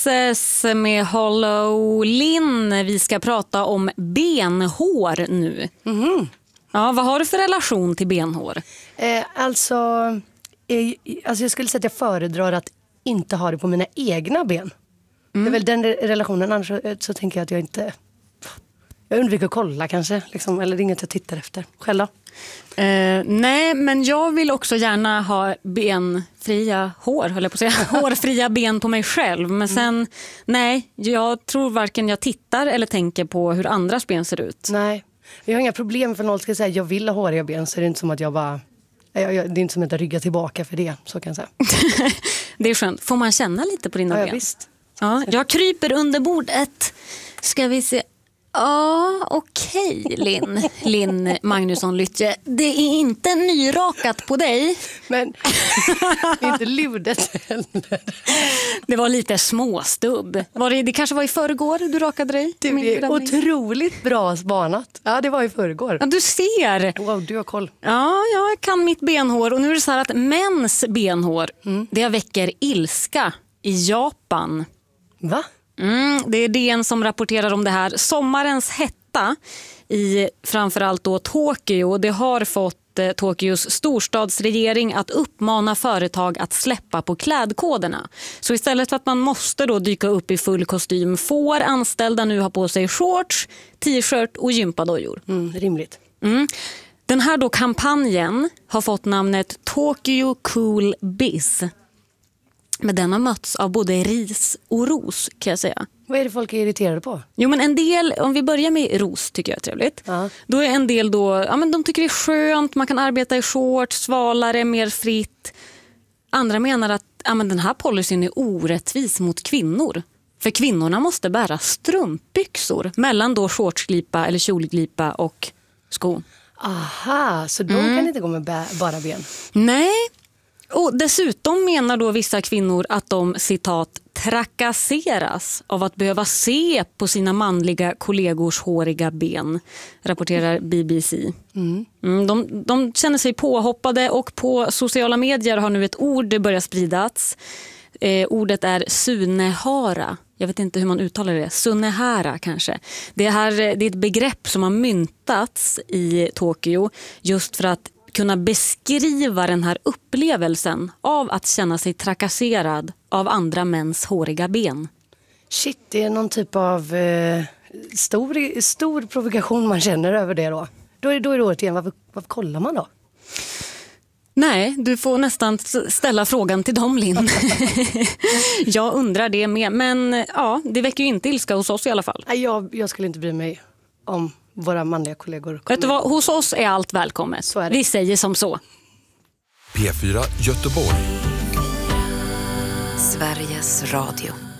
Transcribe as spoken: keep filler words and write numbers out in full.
Voices med Hollow Linn. Vi ska prata om benhår nu. Mm. Ja, vad har du för relation till benhår? Eh, alltså, eh, alltså, jag skulle säga att jag föredrar att inte ha det på mina egna ben. Mm. Det är väl den relationen. Annars så, så tänker jag att jag inte... Jag undviker att kolla kanske. Liksom, eller det är inget jag tittar efter. Själv då? Uh, nej, men jag vill också gärna ha benfria hår, höll jag på att säga. Hårfria ben på mig själv. Men sen, mm. nej, jag tror varken jag tittar eller tänker på hur andras ben ser ut. Nej, jag har inga problem för någon ska säga jag vill ha håriga ben, så det är inte som att jag bara... Jag, jag, det är inte som att jag ryggar tillbaka för det, så kan jag säga. Det är skönt. Får man känna lite på dina ja, ben? Ja, visst. Ja, jag kryper under bordet. Ska vi se... Ja, okej, okay, Linn. Linn Magnusson Lytje. Det är inte nyrakat på dig. Men det är inte ludet heller. Det var lite småstubb. Var det, det kanske var i förrgår du rakade dig? Det är otroligt bra spanat. Ja, det var i förrgår. Ja, du ser. Wow, du har koll. Ja, jag kan mitt benhår. Och nu är det så här att mäns benhår, mm. det väcker ilska i Japan. Va? Mm, det är D N som rapporterar om det här. Sommarens hetta i framförallt då Tokyo, det har fått eh, Tokyos storstadsregering att uppmana företag att släppa på klädkoderna. Så istället för att man måste då dyka upp i full kostym får anställda nu ha på sig shorts, t-shirt och gympadojor. Mm, rimligt. Mm. Den här då kampanjen har fått namnet Tokyo Cool Biz. Men den har mötts av både ris och ros, kan jag säga. Vad är det folk är irriterade på? Jo, men en del, om vi börjar med ros tycker jag är trevligt. Uh-huh. Då är en del då, ja men de tycker det är skönt, man kan arbeta i shorts, svalare, mer fritt. Andra menar att ja, men den här policyn är orättvis mot kvinnor. För kvinnorna måste bära strumpbyxor mellan då shortsglipa eller kjolglipa och skon. Aha, så de mm. kan inte gå med bä- bara ben? Nej. Och dessutom menar då vissa kvinnor att de, citat, trakasseras av att behöva se på sina manliga kollegors håriga ben, rapporterar B B C. Mm. Mm, de, de känner sig påhoppade och på sociala medier har nu ett ord börjat spridas. Eh, ordet är sunehara. Jag vet inte hur man uttalar det. Sunehara kanske. Det, här, det är ett begrepp som har myntats i Tokyo just för att kunna beskriva den här upplevelsen av att känna sig trakasserad av andra mäns håriga ben. Shit, det är någon typ av eh, stor, stor provokation man känner över det då. Då är, då är det året igen, varför, varför kollar man då? Nej, du får nästan ställa frågan till dem, Linn. Jag undrar det med, men ja, det väcker ju inte ilska hos oss i alla fall. Nej, jag, jag skulle inte bry mig om våra manliga kollegor. Vet du vad, hos oss är allt välkommet. Så är det. Vi säger som så. P fyra Göteborg. Sveriges Radio.